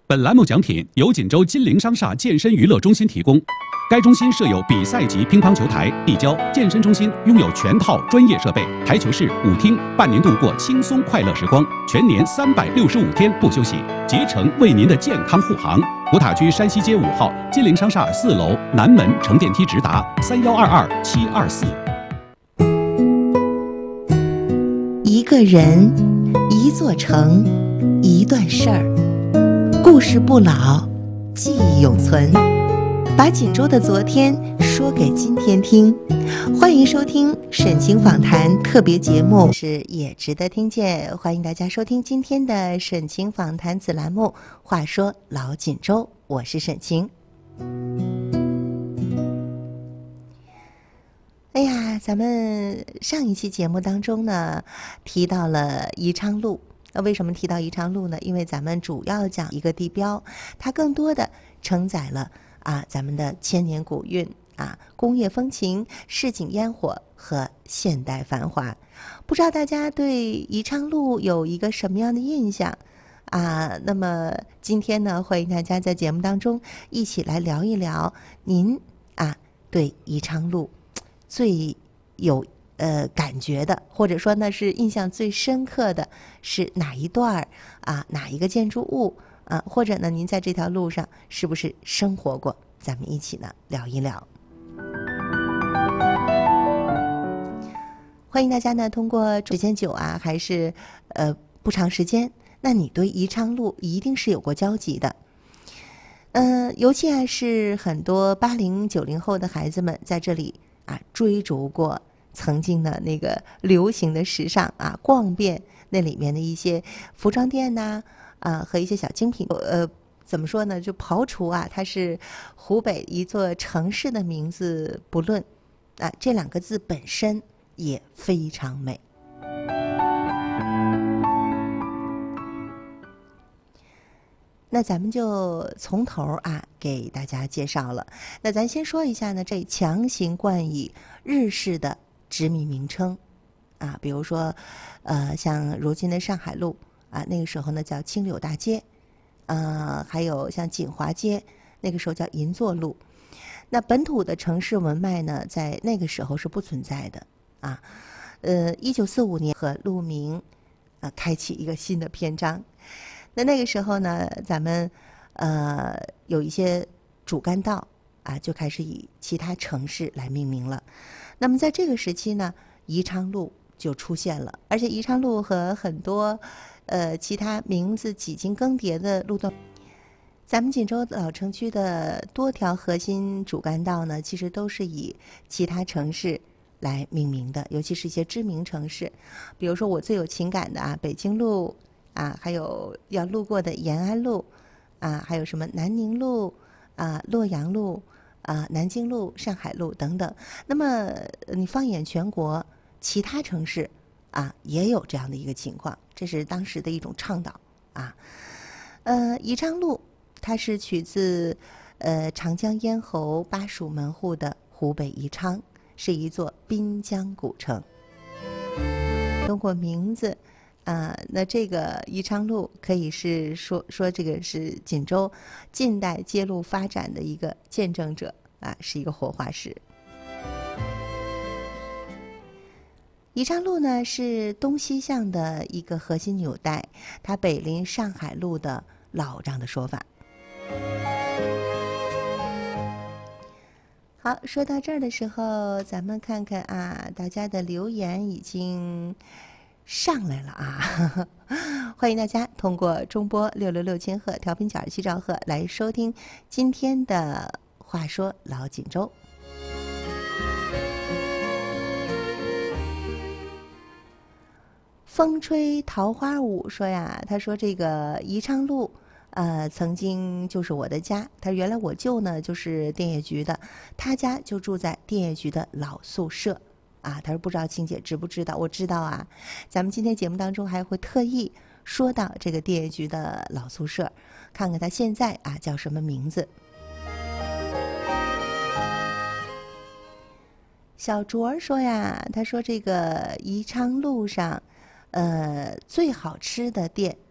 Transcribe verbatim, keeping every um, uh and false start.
本栏目奖品由锦州金陵商厦健身娱乐中心提供。该中心设有比赛级乒乓球台、地胶，健身中心拥有全套专业设备，台球室、舞厅，伴您度过轻松快乐时光，全年三百六十五天不休息，竭诚为您的健康护航。古塔区山西街五号金陵商厦四楼南门乘电梯直达三幺二二七二四。 一个人，一座城，一段事儿，故事不老，记忆永存。把锦州的昨天说给今天听，欢迎收听沈晴访谈特别节目，是也值得听见。欢迎大家收听今天的沈晴访谈子栏目。话说老锦州，我是沈晴。哎呀，咱们上一期节目当中呢，提到了宜昌路。那为什么提到宜昌路呢？因为咱们主要讲一个地标，它更多的承载了啊，咱们的千年古韵啊，工业风情、市井烟火和现代繁华。不知道大家对宜昌路有一个什么样的印象啊？那么今天呢，欢迎大家在节目当中一起来聊一聊您啊对宜昌路最有呃感觉的，或者说呢是印象最深刻的是哪一段啊，哪一个建筑物？啊，或者呢，您在这条路上是不是生活过？咱们一起呢聊一聊。欢迎大家呢通过时间久啊，还是呃不长时间，那你对宜昌路一定是有过交集的。嗯、呃，尤其啊是很多八零九零后的孩子们在这里啊追逐过曾经的那个流行的时尚啊，逛遍那里面的一些服装店呐、啊。啊，和一些小精品，呃，怎么说呢？就刨除啊，它是湖北一座城市的名字不论，啊，这两个字本身也非常美。那咱们就从头啊给大家介绍了。那咱先说一下呢，这强行冠以日式的殖民名称啊，比如说，呃，像如今的上海路。啊，那个时候呢叫青柳大街，呃，还有像锦华街，那个时候叫银座路。那本土的城市文脉呢，在那个时候是不存在的啊。呃，一九四五年和路名啊开启一个新的篇章。那那个时候呢，咱们呃有一些主干道啊就开始以其他城市来命名了。那么在这个时期呢，宜昌路就出现了，而且宜昌路和很多呃，其他名字几经更迭的路段，咱们锦州老城区的多条核心主干道呢，其实都是以其他城市来命名的，尤其是一些知名城市，比如说我最有情感的啊，北京路啊，还有要路过的延安路啊，还有什么南宁路啊、洛阳路啊、南京路、上海路等等。那么你放眼全国，其他城市啊，也有这样的一个情况，这是当时的一种倡导啊。呃，宜昌路它是取自呃长江咽喉巴蜀门户的湖北宜昌，是一座滨江古城。通过名字啊，那这个宜昌路可以是说说这个是锦州近代街路发展的一个见证者啊，是一个活化石。宜昌路呢是东西向的一个核心纽带，它北临上海路的老张的说法。好，说到这儿的时候，咱们看看啊，大家的留言已经上来了啊！欢迎大家通过中波六六六千赫调频九二七兆赫来收听今天的话说老锦州。风吹桃花舞说呀，他说这个宜昌路，呃，曾经就是我的家。他原来我舅呢就是电业局的，他家就住在电业局的老宿舍啊。他说不知道青姐知不知道？我知道啊。咱们今天节目当中还会特意说到这个电业局的老宿舍，看看他现在啊叫什么名字。小卓说呀，他说这个宜昌路上。呃，最好吃的店